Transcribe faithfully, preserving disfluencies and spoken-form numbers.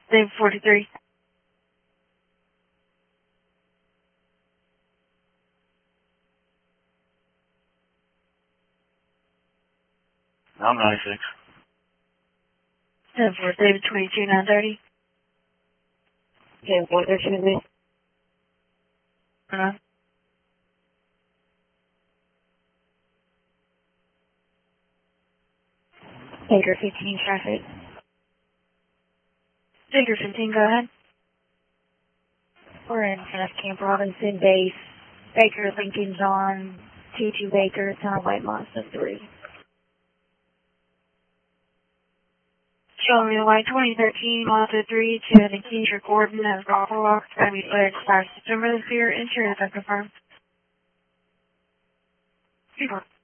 Dave forty-three. I'm ninety-six. ten four, David twenty-two, nine thirty. ten four, thirteen, me. Uh-huh. Baker fifteen, traffic. Baker fifteen, go ahead. We're in front of Camp Robinson Base. Baker, Lincoln's on. two two Baker, it's on White Mazda three. Showing me the white twenty thirteen Mazda three to the Keisha Gordon as Gopher Walk. It's going to be cleared to start September this year. Insurance, I confirm. Super.